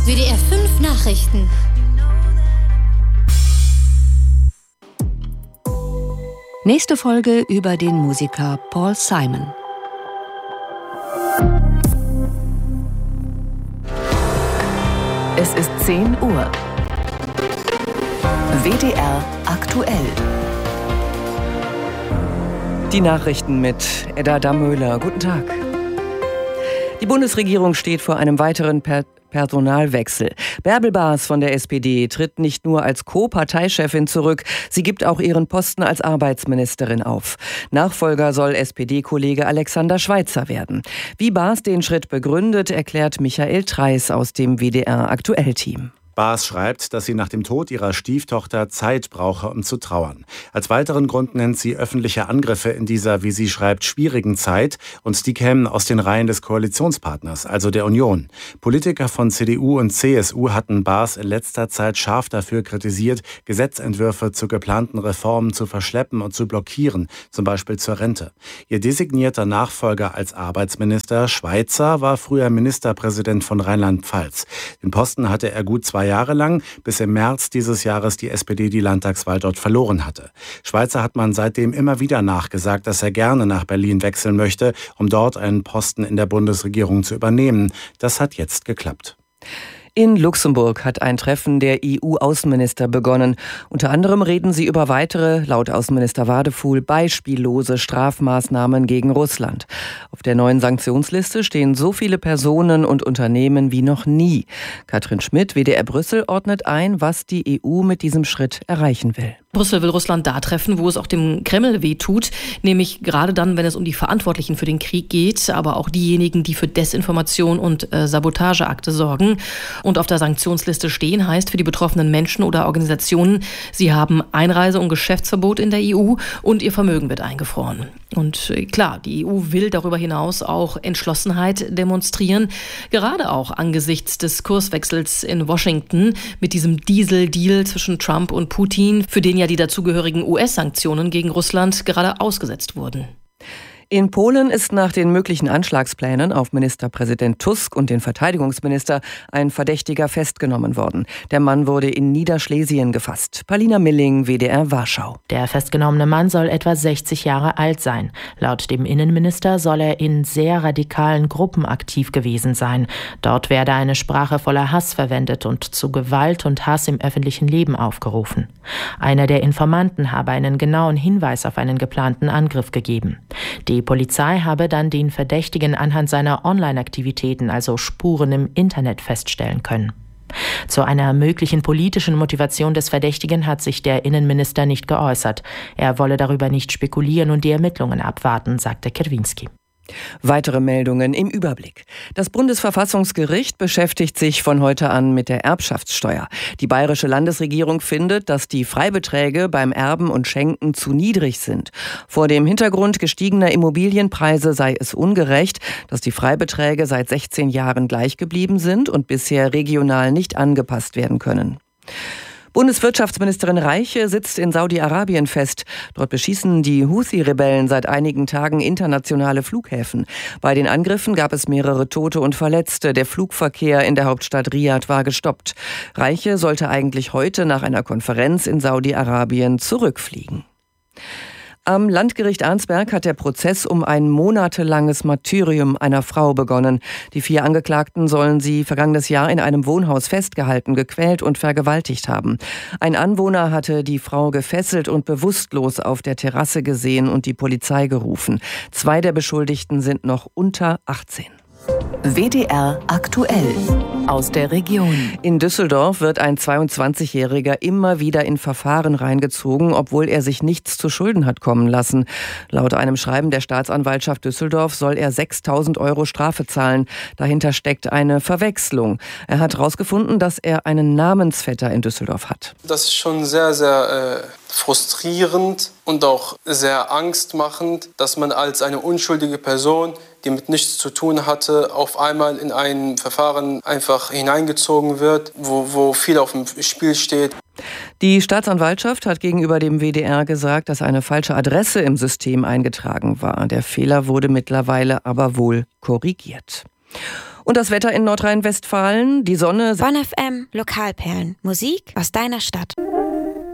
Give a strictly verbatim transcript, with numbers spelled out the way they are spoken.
W D R fünf Nachrichten. Nächste Folge über den Musiker Paul Simon. Es ist zehn Uhr. W D R aktuell. Die Nachrichten mit Edda Dammöhler. Guten Tag. Die Bundesregierung steht vor einem weiteren per Personalwechsel. Bärbel Baas von der S P D tritt nicht nur als Co-Parteichefin zurück, sie gibt auch ihren Posten als Arbeitsministerin auf. Nachfolger soll S P D-Kollege Alexander Schweitzer werden. Wie Baas den Schritt begründet, erklärt Michael Treis aus dem W D R-Aktuell-Team. Baas schreibt, dass sie nach dem Tod ihrer Stieftochter Zeit brauche, um zu trauern. Als weiteren Grund nennt sie öffentliche Angriffe in dieser, wie sie schreibt, schwierigen Zeit, und die kämen aus den Reihen des Koalitionspartners, also der Union. Politiker von C D U und C S U hatten Baas in letzter Zeit scharf dafür kritisiert, Gesetzentwürfe zu geplanten Reformen zu verschleppen und zu blockieren, zum Beispiel zur Rente. Ihr designierter Nachfolger als Arbeitsminister, Schweitzer, war früher Ministerpräsident von Rheinland-Pfalz. Den Posten hatte er gut zwei Jahre lang, bis im März dieses Jahres die S P D die Landtagswahl dort verloren hatte. Schweitzer hat man seitdem immer wieder nachgesagt, dass er gerne nach Berlin wechseln möchte, um dort einen Posten in der Bundesregierung zu übernehmen. Das hat jetzt geklappt. In Luxemburg hat ein Treffen der E U-Außenminister begonnen. Unter anderem reden sie über weitere, laut Außenminister Wadefuhl, beispiellose Strafmaßnahmen gegen Russland. Auf der neuen Sanktionsliste stehen so viele Personen und Unternehmen wie noch nie. Katrin Schmidt, W D R Brüssel, ordnet ein, was die E U mit diesem Schritt erreichen will. Brüssel will Russland da treffen, wo es auch dem Kreml wehtut, nämlich gerade dann, wenn es um die Verantwortlichen für den Krieg geht, aber auch diejenigen, die für Desinformation und äh, Sabotageakte sorgen. Und auf der Sanktionsliste stehen heißt für die betroffenen Menschen oder Organisationen, sie haben Einreise- und Geschäftsverbot in der E U und ihr Vermögen wird eingefroren. Und äh, klar, die E U will darüber hinaus auch Entschlossenheit demonstrieren, gerade auch angesichts des Kurswechsels in Washington mit diesem Diesel-Deal zwischen Trump und Putin, für den ja die dazugehörigen U S-Sanktionen gegen Russland gerade ausgesetzt wurden. In Polen ist nach den möglichen Anschlagsplänen auf Ministerpräsident Tusk und den Verteidigungsminister ein Verdächtiger festgenommen worden. Der Mann wurde in Niederschlesien gefasst. Palina Milling, W D R Warschau. Der festgenommene Mann soll etwa sechzig Jahre alt sein. Laut dem Innenminister soll er in sehr radikalen Gruppen aktiv gewesen sein. Dort werde eine Sprache voller Hass verwendet und zu Gewalt und Hass im öffentlichen Leben aufgerufen. Einer der Informanten habe einen genauen Hinweis auf einen geplanten Angriff gegeben. Die Polizei habe dann den Verdächtigen anhand seiner Online-Aktivitäten, also Spuren im Internet, feststellen können. Zu einer möglichen politischen Motivation des Verdächtigen hat sich der Innenminister nicht geäußert. Er wolle darüber nicht spekulieren und die Ermittlungen abwarten, sagte Kierwiński. Weitere Meldungen im Überblick. Das Bundesverfassungsgericht beschäftigt sich von heute an mit der Erbschaftssteuer. Die bayerische Landesregierung findet, dass die Freibeträge beim Erben und Schenken zu niedrig sind. Vor dem Hintergrund gestiegener Immobilienpreise sei es ungerecht, dass die Freibeträge seit sechzehn Jahren gleich geblieben sind und bisher regional nicht angepasst werden können. Bundeswirtschaftsministerin Reiche sitzt in Saudi-Arabien fest. Dort beschießen die Houthi-Rebellen seit einigen Tagen internationale Flughäfen. Bei den Angriffen gab es mehrere Tote und Verletzte. Der Flugverkehr in der Hauptstadt Riad war gestoppt. Reiche sollte eigentlich heute nach einer Konferenz in Saudi-Arabien zurückfliegen. Am Landgericht Arnsberg hat der Prozess um ein monatelanges Martyrium einer Frau begonnen. Die vier Angeklagten sollen sie vergangenes Jahr in einem Wohnhaus festgehalten, gequält und vergewaltigt haben. Ein Anwohner hatte die Frau gefesselt und bewusstlos auf der Terrasse gesehen und die Polizei gerufen. Zwei der Beschuldigten sind noch unter achtzehn. W D R aktuell aus der Region. In Düsseldorf wird ein zweiundzwanzigjähriger immer wieder in Verfahren reingezogen, obwohl er sich nichts zu Schulden hat kommen lassen. Laut einem Schreiben der Staatsanwaltschaft Düsseldorf soll er sechstausend Euro Strafe zahlen. Dahinter steckt eine Verwechslung. Er hat herausgefunden, dass er einen Namensvetter in Düsseldorf hat. Das ist schon sehr, sehr äh, frustrierend und auch sehr angstmachend, dass man als eine unschuldige Person, die mit nichts zu tun hatte, auf einmal in ein Verfahren einfach hineingezogen wird, wo, wo viel auf dem Spiel steht. Die Staatsanwaltschaft hat gegenüber dem W D R gesagt, dass eine falsche Adresse im System eingetragen war. Der Fehler wurde mittlerweile aber wohl korrigiert. Und das Wetter in Nordrhein-Westfalen, die Sonne. Bonn F M, Lokalperlen, Musik aus deiner Stadt.